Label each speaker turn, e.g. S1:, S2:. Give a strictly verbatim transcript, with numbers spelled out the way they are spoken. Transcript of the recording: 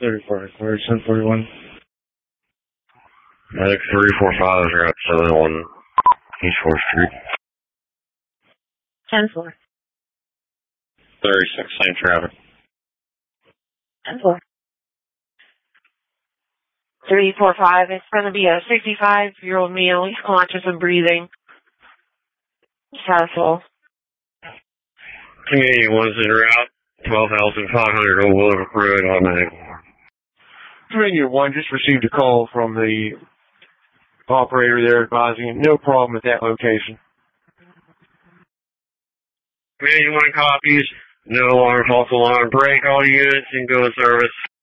S1: thirty-four, where's ten forty-one?
S2: Medic three four five is at seven oh one East fourth Street.
S3: ten four.
S2: thirty-six, same traffic.
S3: ten four. three four five, it's going to be a sixty-five-year-old male. He's conscious and breathing. Castle.
S2: Canadian one's en route. twelve thousand five hundred Old Willow Road, automatic.
S1: Canadian one just received a call from the operator there advising no problem at that location.
S2: Canadian one copies. No alarm, false alarm. Break all units and go in service.